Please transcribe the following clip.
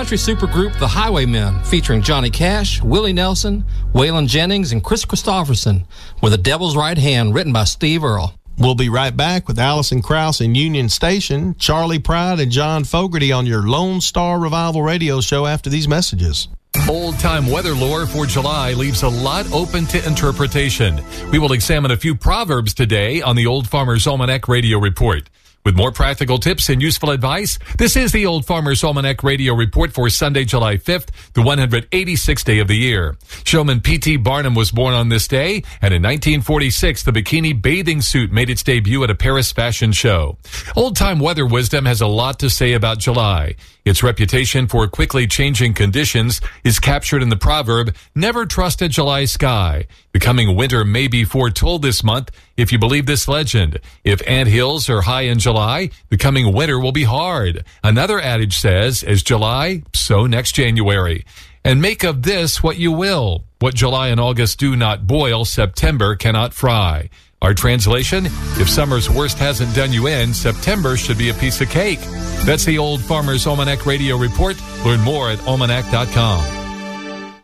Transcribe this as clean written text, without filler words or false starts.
country supergroup The Highwaymen, featuring Johnny Cash, Willie Nelson, Waylon Jennings, and Chris Christopherson, with The Devil's Right Hand, written by Steve Earle. We'll be right back with Allison Krauss in Union Station, Charlie Pride, and John Fogerty on your Lone Star Revival radio show after these messages. Old-time weather lore for July leaves a lot open to interpretation. We will examine a few proverbs today on the Old Farmer's Almanac Radio Report. With more practical tips and useful advice, this is the Old Farmer's Almanac Radio Report for Sunday, July 5th, the 186th day of the year. Showman P.T. Barnum was born on this day, and in 1946, the bikini bathing suit made its debut at a Paris fashion show. Old-time weather wisdom has a lot to say about July. Its reputation for quickly changing conditions is captured in the proverb, "Never trust a July sky." The coming winter may be foretold this month if you believe this legend. If anthills are high in July, the coming winter will be hard. Another adage says, as July, so next January. And make of this what you will. What July and August do not boil, September cannot fry. Our translation, if summer's worst hasn't done you in, September should be a piece of cake. That's the Old Farmer's Almanac Radio Report. Learn more at almanac.com.